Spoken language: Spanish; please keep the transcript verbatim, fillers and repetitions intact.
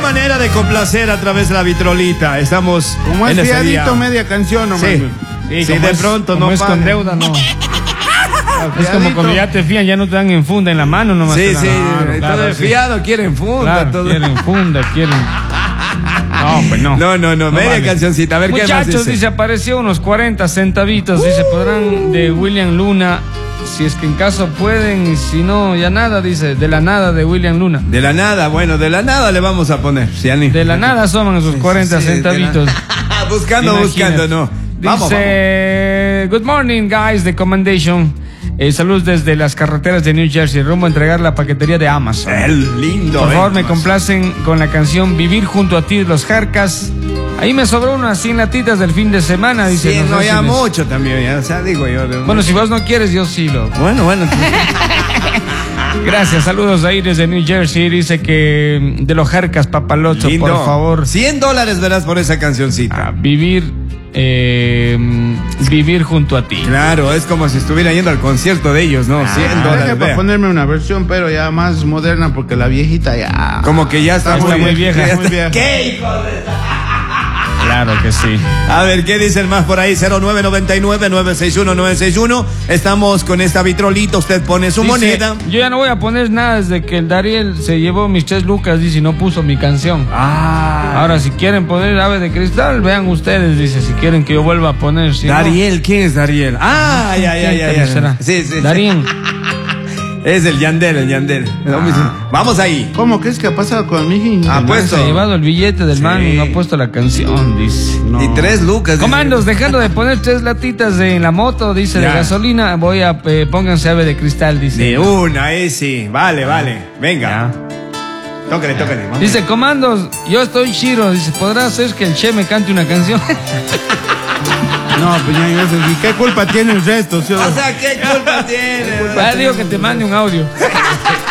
manera de complacer a través de la vitrolita. Estamos Como es en ese fiadito, día. media canción nomás. Sí, Sí, sí, como de es- pronto como no es con pagan. deuda, no. Es como cuando ya te fían, ya no te dan en funda en la mano nomás. Sí, te dan. sí, Claro, claro, todo el sí. fiado quieren funda. Claro, todo. quieren funda, quieren. No, pues no. No, no, no, media vale. cancioncita. A ver qué más Muchachos, dice. dice, apareció unos cuarenta centavitos. Dice, podrán de William Luna, si es que en caso pueden, y si no, ya nada, dice, de la nada de William Luna. De la nada, bueno, de la nada le vamos a poner. ¿Sí, Ani? De la nada asoman esos cuarenta Sí, de la- centavitos. buscando, Imagínate. buscando, no. Vamos, Dice, good morning, guys, de Commendation. Eh, saludos desde las carreteras de New Jersey, rumbo a entregar la paquetería de Amazon. vamos. El lindo. Por eh. favor, me complacen con la canción Vivir junto a ti de los Jarcas. Ahí me sobró unas cien latitas del fin de semana, dice. Sí, no no, sé ya si les- mucho también, ya, o sea, digo yo. de- Bueno, si vos no quieres, yo sí lo. Bueno, bueno. Gracias, saludos ahí desde New Jersey. Dice que mm, de los Jarcas, Papalocho, Lindo. por favor. cien dólares verás por esa cancioncita. A vivir, eh, mm, vivir junto a ti. Claro, es como si estuviera yendo al concierto de ellos, ¿no? cien Ah, dólares. deja para vea. ponerme una versión, pero ya más moderna, porque la viejita ya. Como que ya está, Está muy vieja. ya muy está- vieja. ¿Qué, hijo de- Claro que sí. A ver, ¿qué dicen más por ahí? cero nueve nueve nueve, nueve seis uno, nueve seis uno. Estamos con esta vitrolita. Usted pone su Dice, moneda. yo ya no voy a poner nada desde que el Dariel se llevó mis tres lucas, dice, y no puso mi canción. Ah. Ahora, si quieren poner Ave de Cristal, vean ustedes, dice, si quieren que yo vuelva a poner. Si no, Dariel, ¿quién es Dariel? Ah, ya, ya, ya, ¿quién ya. será? Sí, sí. Darín. Es el Yandel, el Yandel. Vamos ahí. ¿Cómo crees que ha pasado con mi hija? Ah, El man puesto. se ha llevado el billete del man y no ha puesto la canción, dice. No. Y tres lucas. dice. Comandos, dejando de poner tres latitas en la moto, dice, Ya. de gasolina, voy a, eh, pónganse Ave de Cristal, dice. De una, ahí sí. Vale, vale. Venga. Ya. Tócale, tócale. Vamos. Dice, comandos, yo estoy chiro, dice, ¿podrá ser que el Che me cante una canción? No, pues ya, ya, ¿y qué culpa tiene el resto? ¿Sí? O sea, ¿qué culpa tiene? Ah, digo que te mande un audio.